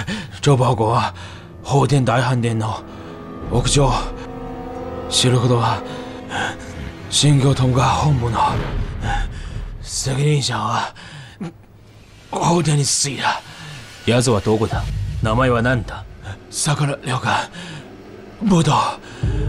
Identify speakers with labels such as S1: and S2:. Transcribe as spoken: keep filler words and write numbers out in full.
S1: 帳簿号は法典大飯店の屋上。知ることは新京友が本部の責任者は法典についた。
S2: 宿はどこだ？名前は何だ？
S1: 魚旅館武道。